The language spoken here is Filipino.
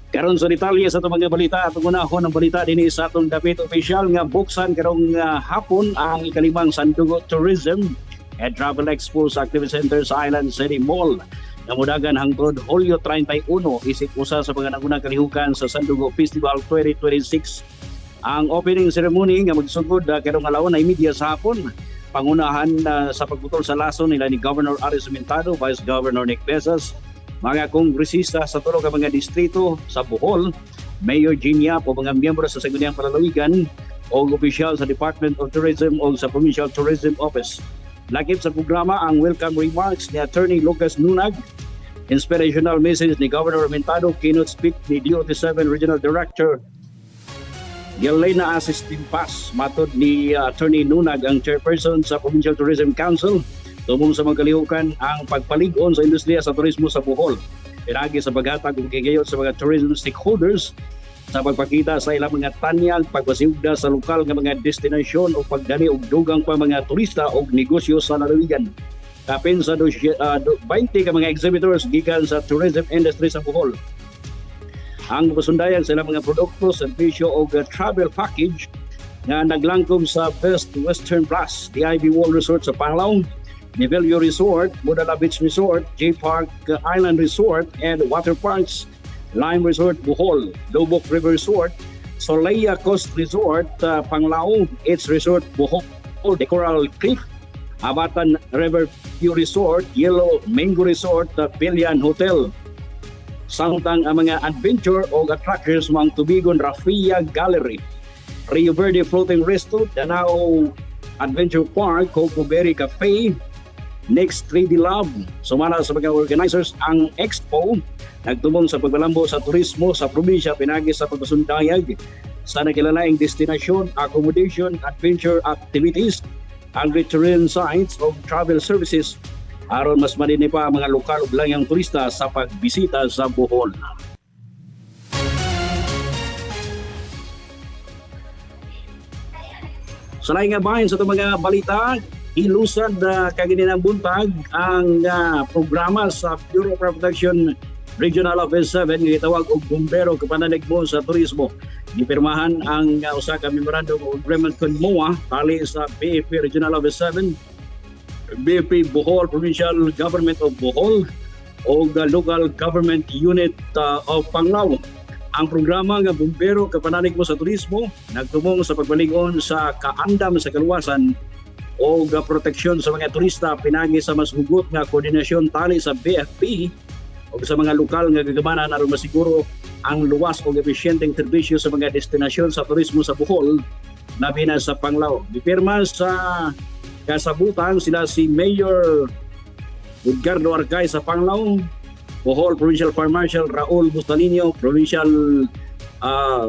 Karon sa detalye sa itong mga balita, atong unahon ng balita din sa atong dapit opisyal nga buksan karong hapon ang ikalimang Sandugo Tourism and Travel Expo sa Activity Center sa Island City Mall. Namudagan hangtod Hulyo 31 isip usa sa mga nagunang kalihukan sa Sandugo Festival 2026. Ang opening ceremony nga magsugod karong alawon ay media sa hapon. Pangunahan sa pagbutol sa lason nila ni Governor Aris Mentado, Vice Governor Nick Besas, mga kongresista sa tulog ang mga distrito sa Bohol, Mayor Ginia o mga miyembro sa Sangguniang Palalawigan o opisyal sa Department of Tourism o sa Provincial Tourism Office. Lakip sa programa ang welcome remarks ni Attorney Lucas Nunag, inspirational message ni Governor Mentado, keynote speak ni DOT7 Regional Director Yelena Asistin Paz, matod ni Attorney Nunag ang chairperson sa Provincial Tourism Council. Tumong sa mga kalihukan ang pagpalig-on sa industriya sa turismo sa Bohol. Pinagi sa paghatag ug kigayot sa mga tourism stakeholders sa pagpakita sa ilang mga tanyag, pagpasiugda sa lokal nga mga destinasyon o pagdani og dugang pa mga turista o negosyo sa lalawigan. Kapin sa 20 ka mga exhibitors gikan sa tourism industry sa Bohol. Ang pasundayan sa ilang mga produkto, serbisyo o travel package nga naglangkom sa Best Western Plus, the Ivy Wall Resort sa Panglao, Nivelio Resort, Budala Beach Resort, J Park Island Resort and Water Parks, Lime Resort Bohol, Lubok River Resort, Solaya Coast Resort, Panglao, It's Resort Bohol, The Coral Cliff, Abatan River View Resort, Yellow Mango Resort, Pilian Hotel. Samtang ang mga adventure o attractions mga Tubigon Rafia Gallery, Rio Verde Floating Resto, Danao Adventure Park, Coco Berry Cafe, Next 3D Lab. Sumala sa mga organizers ang Expo, nagtumong sa pagbalambo sa turismo sa probinsya, pinagi sa pagpasundayag sa nakilalaing destinasyon, accommodation, adventure activities, agri-tourism sites o travel services aron mas malini pa ang mga lokal ug langyang turista sa pagbisita sa Bohol. Sa laing nga bahin sa itong mga balita, ilusad kagininang buntag ang programa sa Bureau of Protection Regional Office 7 nga gitawag og Bumbero Kapananigmo sa Turismo. Gipirmahan ang usa ka memorandum of agreement kon MOA tali sa BFP Regional Office 7, BFP Bohol Provincial Government of Bohol o the Local Government Unit of Panglao. Ang programa nga Bumbero Kapananigmo sa Turismo nagtumong sa pagbalig-on sa kaandam sa kaluwasan o proteksyon sa mga turista, pinagi sa mas hugot nga koordinasyon tali sa BFP o sa mga lokal nga gagamanan aron masiguro ang luwas o epesyenteng serbisyo sa mga destinasyon sa turismo sa Bohol labi na sa Panglao. Gipirma sa kasabutan sila si Mayor Edgardo Arcay sa Panglao, Bohol Provincial Fire Marshal Raul Bustalino, Provincial